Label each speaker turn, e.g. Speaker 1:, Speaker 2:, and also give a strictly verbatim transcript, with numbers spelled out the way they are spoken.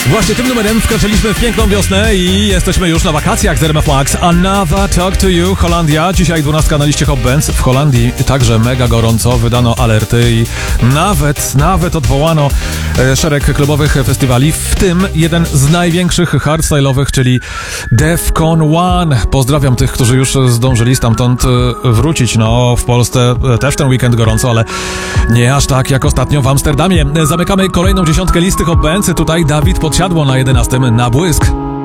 Speaker 1: Właśnie tym numerem wkroczyliśmy w piękną wiosnę i jesteśmy już na wakacjach z R M F Max. Another Talk to You, Holandia. Dzisiaj dwunastka na liście Hot Bands. W Holandii także mega gorąco, wydano alerty i nawet, nawet odwołano e, szereg klubowych festiwali, w tym jeden z największych hardstyle'owych, czyli Defcon One. Pozdrawiam tych, którzy już zdążyli stamtąd e, wrócić. No, w Polsce e, też ten weekend gorąco, ale nie aż tak jak ostatnio w Amsterdamie. Zamykamy kolejną dziesiątkę listy Hot Bands. Tutaj Dawid Podsiadło na jedenastym na błysk.